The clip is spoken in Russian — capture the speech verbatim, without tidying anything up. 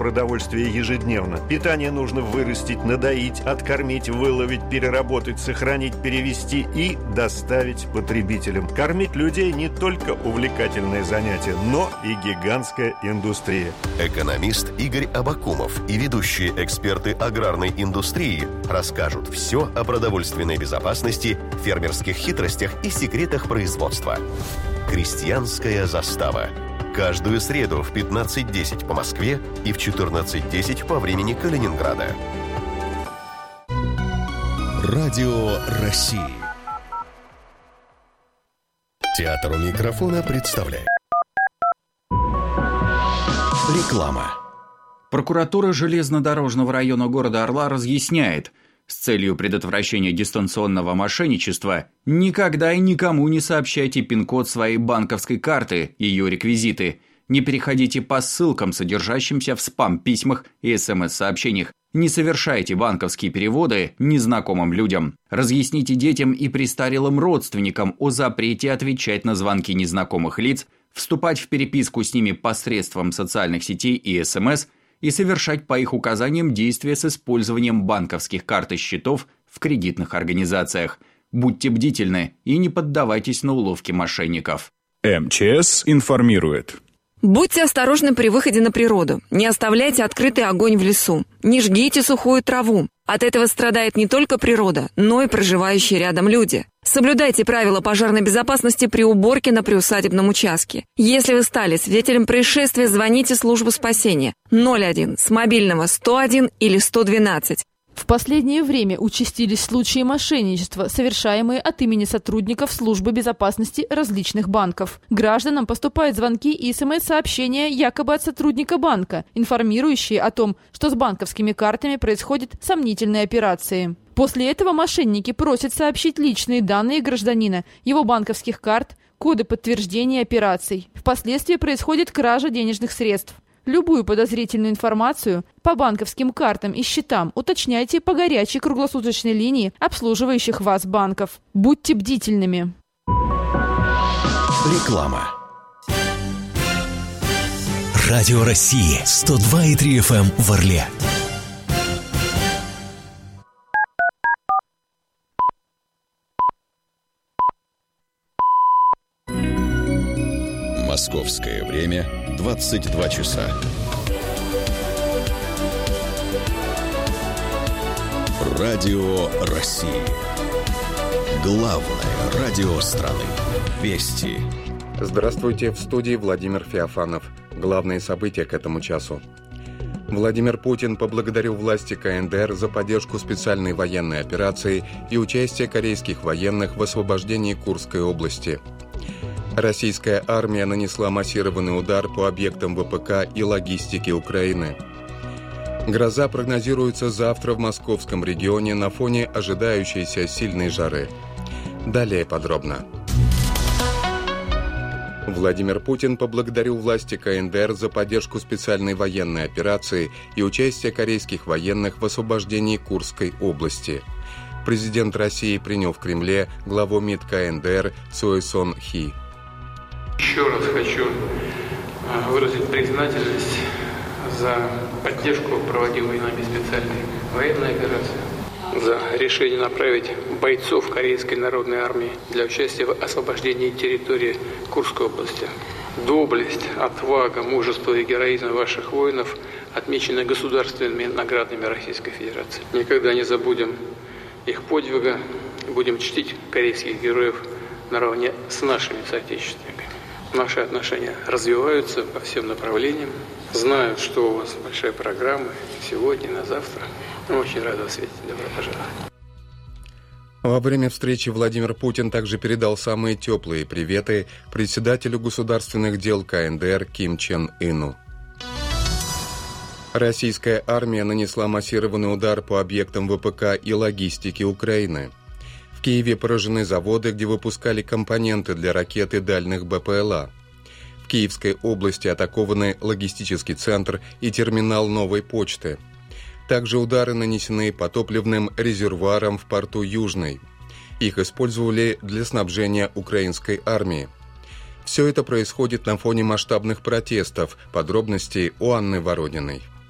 продовольствия ежедневно. Питание нужно вырастить, надоить, откормить, выловить, переработать, сохранить, перевести и доставить потребителям. Кормить людей не только увлекательное занятие, но и гигантская индустрия. Экономист Игорь Абакумов и ведущие эксперты аграрной индустрии расскажут все о продовольственной безопасности, фермерских хитростях и секретах производства. Крестьянская застава. Каждую среду в пятнадцать десять по Москве и в четырнадцать десять по времени Калининграда. Радио России. Театр у микрофона представляет. Реклама. Прокуратура железнодорожного района города Орла разъясняет, с целью предотвращения дистанционного мошенничества никогда и никому не сообщайте пин-код своей банковской карты, ее реквизиты. Не переходите по ссылкам, содержащимся в спам-письмах и эс эм эс-сообщениях. Не совершайте банковские переводы незнакомым людям. Разъясните детям и престарелым родственникам о запрете отвечать на звонки незнакомых лиц, вступать в переписку с ними посредством социальных сетей и эс эм эс и совершать по их указаниям действия с использованием банковских карт и счетов в кредитных организациях. Будьте бдительны и не поддавайтесь на уловки мошенников. эм че эс информирует. Будьте осторожны при выходе на природу. Не оставляйте открытый огонь в лесу. Не жгите сухую траву. От этого страдает не только природа, но и проживающие рядом люди. Соблюдайте правила пожарной безопасности при уборке на приусадебном участке. Если вы стали свидетелем происшествия, звоните в службу спасения ноль один с мобильного сто один или сто двенадцать. В последнее время участились случаи мошенничества, совершаемые от имени сотрудников службы безопасности различных банков. Гражданам поступают звонки и эс эм эс-сообщения якобы от сотрудника банка, информирующие о том, что с банковскими картами происходят сомнительные операции. После этого мошенники просят сообщить личные данные гражданина, его банковских карт, коды подтверждения операций. Впоследствии происходит кража денежных средств. Любую подозрительную информацию по банковским картам и счетам уточняйте по горячей круглосуточной линии обслуживающих вас банков. Будьте бдительными. Реклама. Радио России сто два и три эф эм в Орле. Московское время двадцать два часа. Радио России. Главное радио страны. Вести. Здравствуйте, в студии Владимир Феофанов. Главные события к этому часу. Владимир Путин поблагодарил власти ка эн дэ эр за поддержку специальной военной операции и участие корейских военных в освобождении Курской области. Российская армия нанесла массированный удар по объектам вэ пэ ка и логистике Украины. Гроза прогнозируется завтра в московском регионе на фоне ожидающейся сильной жары. Далее подробно. Владимир Путин поблагодарил власти ка эн дэ эр за поддержку специальной военной операции и участие корейских военных в освобождении Курской области. Президент России принял в Кремле главу МИД ка эн дэ эр Цой Сон Хи. Еще раз хочу выразить признательность за поддержку проводимой нами специальной военной операции, за решение направить бойцов Корейской народной армии для участия в освобождении территории Курской области. Доблесть, отвага, мужество и героизм ваших воинов отмечены государственными наградами Российской Федерации. Никогда не забудем их подвига, будем чтить корейских героев наравне с нашими соотечественниками. Наши отношения развиваются по всем направлениям. Знаю, что у вас большая программа сегодня, на завтра. Очень рад вас видеть. Добро пожаловать. Во время встречи Владимир Путин также передал самые теплые приветы председателю государственных дел ка эн дэ эр Ким Чен Ыну. Российская армия нанесла массированный удар по объектам вэ пэ ка и логистике Украины. В Киеве поражены заводы, где выпускали компоненты для ракет и дальних бэ пэ эл а. В Киевской области атакованы логистический центр и терминал новой почты. Также удары нанесены по топливным резервуарам в порту Южный. Их использовали для снабжения украинской армии. Все это происходит на фоне масштабных протестов. Подробности у Анны Ворониной.